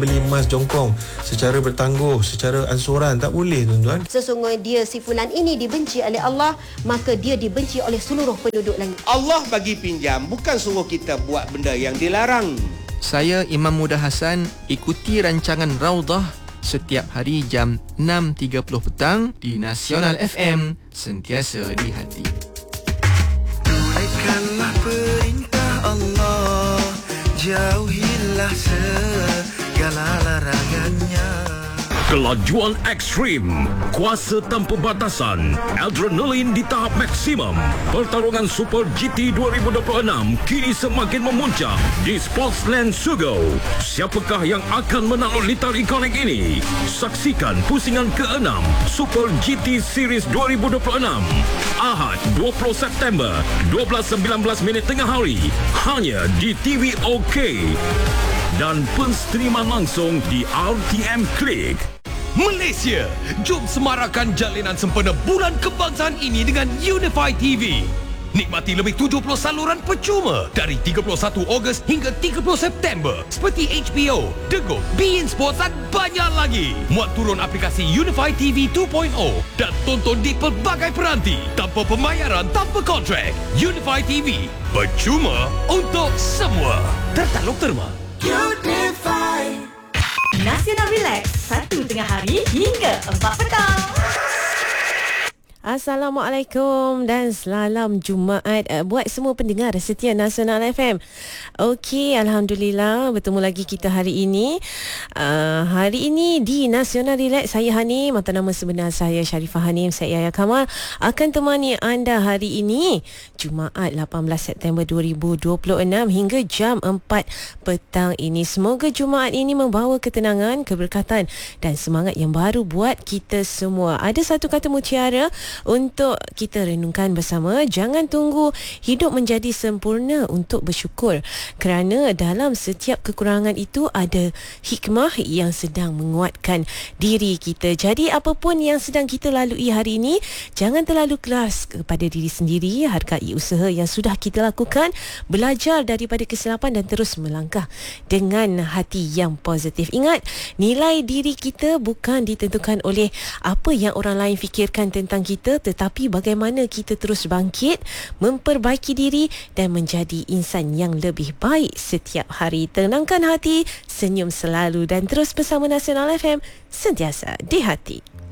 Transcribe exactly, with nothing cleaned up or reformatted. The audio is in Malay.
beli emas jongkong secara bertangguh, secara ansuran, tak boleh tuan-tuan. Sesungguhnya dia si fulan ini dibenci oleh Allah, maka dia dibenci oleh seluruh penduduk langit. Allah bagi pinjam, bukan suruh kita buat benda yang dilarang. Saya Imam Muda Hassan, ikuti rancangan Raudah setiap hari jam enam tiga puluh petang di Nasional F M, sentiasa di hati. Tunaikanlah perintah Allah, jauhilah segala larangannya. Kelajuan ekstrim, kuasa tanpa batasan, adrenalin di tahap maksimum. Pertarungan Super G T dua ribu dua puluh enam kini semakin memuncak di Sportsland Sugo. Siapakah yang akan menakluk litar ikonik ini? Saksikan pusingan keenam Super G T Series dua ribu dua puluh enam. Ahad dua puluh September, dua belas sembilan belas minit tengah hari, hanya di T V OK. Dan penstriman langsung di R T M Klik. Malaysia, jom semarakan jalinan sempena Bulan Kebangsaan ini dengan Unify T V. Nikmati lebih tujuh puluh saluran percuma dari tiga puluh satu Ogos hingga tiga puluh September seperti H B O, The Go, beIN Sports dan banyak lagi. Muat turun aplikasi Unify T V dua titik kosong dan tonton di pelbagai peranti tanpa pembayaran, tanpa kontrak. Unify T V, percuma untuk semua. Tertaluk terma. Unify Nasional Relax, satu tengah hari hingga empat petang. Assalamualaikum dan selamat Jumaat uh, buat semua pendengar setia Nasional F M. Okey, Alhamdulillah bertemu lagi kita hari ini. Uh, hari ini di Nasional Relax, saya Hanim, atau nama sebenar saya Sharifah Hanim, saya Yaya Kamal, akan temani anda hari ini Jumaat lapan belas September dua ribu dua puluh enam hingga jam empat petang ini. Semoga Jumaat ini membawa ketenangan, keberkatan dan semangat yang baru buat kita semua. Ada satu kata mutiara untuk kita renungkan bersama. Jangan tunggu hidup menjadi sempurna untuk bersyukur, kerana dalam setiap kekurangan itu ada hikmah yang sedang menguatkan diri kita. Jadi apapun yang sedang kita lalui hari ini, jangan terlalu keras kepada diri sendiri. Hargai usaha yang sudah kita lakukan, belajar daripada kesilapan dan terus melangkah dengan hati yang positif. Ingat, nilai diri kita bukan ditentukan oleh apa yang orang lain fikirkan tentang kita, tetapi bagaimana kita terus bangkit, memperbaiki diri dan menjadi insan yang lebih baik setiap hari. Tenangkan hati, senyum selalu dan terus bersama Nasional F M, sentiasa di hati.